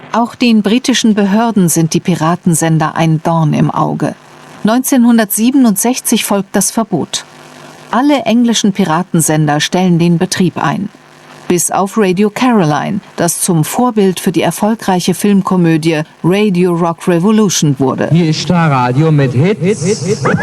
Auch den britischen Behörden sind die Piratensender ein Dorn im Auge. 1967 folgt das Verbot. Alle englischen Piratensender stellen den Betrieb ein. Bis auf Radio Caroline, das zum Vorbild für die erfolgreiche Filmkomödie Radio Rock Revolution wurde. Hier ist Starradio mit Hits.